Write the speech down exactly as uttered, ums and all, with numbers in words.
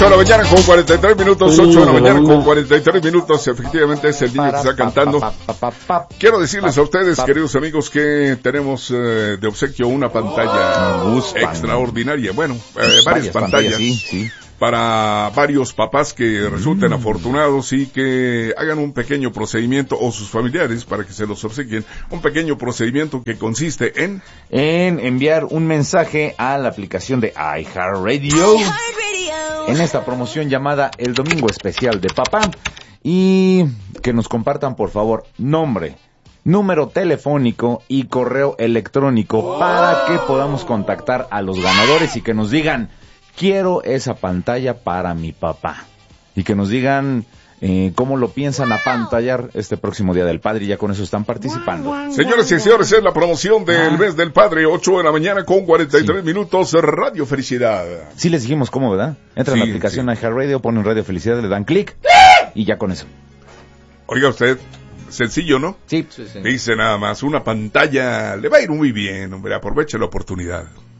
ocho de la mañana con cuarenta y tres minutos, ocho de la mañana con cuarenta y tres minutos, efectivamente es el niño que está cantando. Quiero decirles a ustedes, queridos amigos, que tenemos eh, de obsequio una pantalla extraordinaria, bueno, eh, varias pantallas. Sí, sí. Para varios papás que resulten mm. afortunados y que hagan un pequeño procedimiento, o sus familiares, para que se los obsequien, un pequeño procedimiento que consiste en... En enviar un mensaje a la aplicación de iHeartRadio, iHeartRadio, en esta promoción llamada El Domingo Especial de Papá, y que nos compartan, por favor, nombre, número telefónico y correo electrónico oh. para que podamos contactar a los ganadores y que nos digan: quiero esa pantalla para mi papá. Y que nos digan eh, cómo lo piensan apantallar este próximo Día del Padre, y ya con eso están participando. Señoras y señores, es la promoción del ah. mes del Padre, ocho de la mañana con cuarenta y tres sí. minutos, Radio Felicidad. Sí les dijimos cómo, ¿verdad? Entran sí, a la aplicación sí. iHeartRadio, ponen Radio Felicidad, le dan clic y ya con eso. Oiga usted, sencillo, ¿no? Sí, sí, sí. Dice nada más, una pantalla le va a ir muy bien, hombre, aproveche la oportunidad.